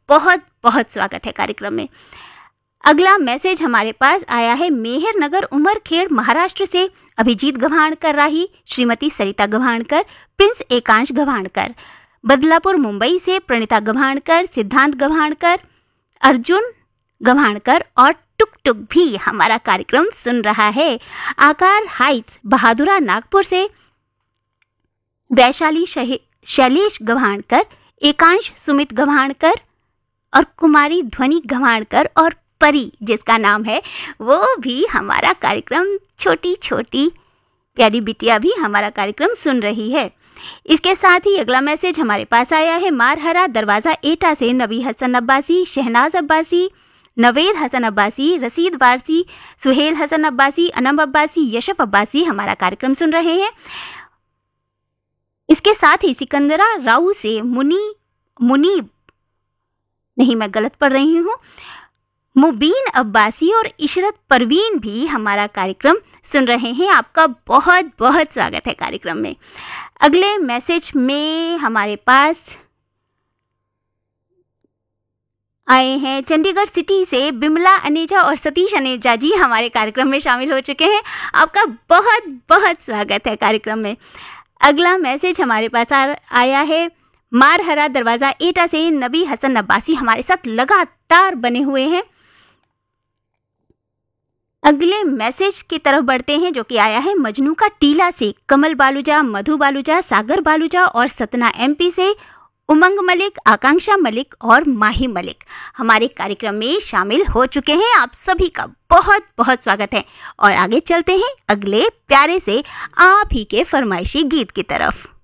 बहुत बहुत स्वागत है कार्यक्रम में। अगला मैसेज हमारे पास आया है मेहर नगर उमरखेड़ महाराष्ट्र से अभिजीत गव्हाणकर राही, श्रीमती सरिता गव्हाणकर, प्रिंस एकांश गव्हाणकर। बदलापुर मुंबई से प्रणीता गव्हाणकर, सिद्धांत गव्हाणकर, अर्जुन गव्हाणकर और टुक टुक भी हमारा कार्यक्रम सुन रहा है। आकार हाइट्स बहादुरा नागपुर से वैशाली शैलेश गव्हाणकर, एकांश सुमित गव्हाणकर और कुमारी ध्वनि गव्हाणकर और परी जिसका नाम है वो भी हमारा कार्यक्रम, छोटी छोटी प्यारी बिटिया भी हमारा कार्यक्रम सुन रही है। इसके साथ ही अगला मैसेज हमारे पास आया है मारहरा दरवाजा एटा से नबी हसन अब्बासी, शहनाज अब्बासी, नवेद हसन अब्बासी, रसीद वारसी, सुहेल हसन अब्बासी, अनम अब्बासी, यशफ अब्बासी हमारा कार्यक्रम सुन रहे हैं। इसके साथ ही सिकंदरा राव से मुनीब नहीं, मैं गलत पढ़ रही हूँ, मुबीन अब्बासी और इशरत परवीन भी हमारा कार्यक्रम सुन रहे हैं। आपका बहुत बहुत स्वागत है कार्यक्रम में। अगले मैसेज में हमारे पास आए हैं चंडीगढ़ सिटी से बिमला अनेजा और सतीश अनेजा जी हमारे कार्यक्रम में शामिल हो चुके हैं। आपका बहुत बहुत स्वागत है कार्यक्रम में। अगला मैसेज हमारे पास आया है मारहरा दरवाजा एटा से नबी हसन अब्बासी हमारे साथ लगातार बने हुए हैं। अगले मैसेज की तरफ बढ़ते हैं जो कि आया है मजनू का टीला से कमल बालूजा, मधु बालूजा, सागर बालूजा और सतना एमपी से उमंग मलिक, आकांक्षा मलिक और माही मलिक हमारे कार्यक्रम में शामिल हो चुके हैं। आप सभी का बहुत बहुत स्वागत है और आगे चलते हैं अगले प्यारे से आप ही के फरमाइशी गीत की तरफ।